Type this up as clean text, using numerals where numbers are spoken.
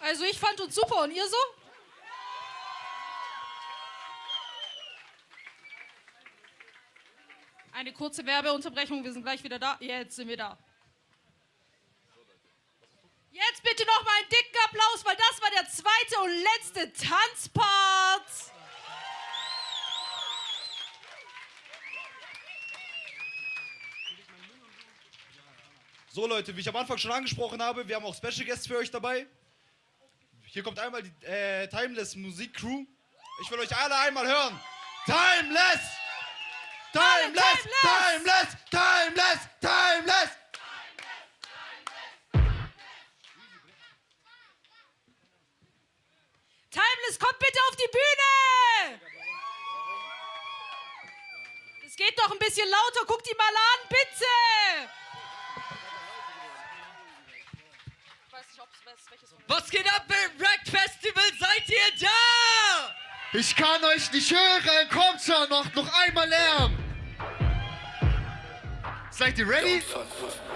Also ich fand uns super und ihr so? Eine kurze Werbeunterbrechung, wir sind gleich wieder da. Jetzt sind wir da. Jetzt bitte noch mal einen dicken Applaus, weil das war der zweite und letzte Tanzpart. So Leute, wie ich am Anfang schon angesprochen habe, wir haben auch Special Guests für euch dabei. Hier kommt einmal die Timeless Musik Crew. Ich will euch alle einmal hören. Timeless! Timeless! Timeless! Timeless! Timeless! Timeless, kommt bitte auf die Bühne! Es geht doch ein bisschen lauter, guckt die mal an, bitte! Was geht ab im Rack Festival? Seid ihr da? Ich kann euch nicht hören, kommt schon, noch einmal Lärm. Seid ihr ready?